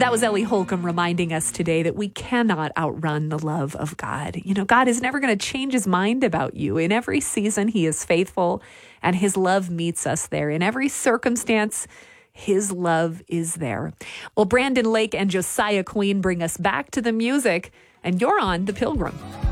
That was Ellie Holcomb reminding us today that we cannot outrun the love of God. You know, God is never going to change his mind about you. In every season, he is faithful, and his love meets us there. In every circumstance, his love is there. Well, Brandon Lake and Josiah Queen bring us back to the music, and you're on The Pilgrim.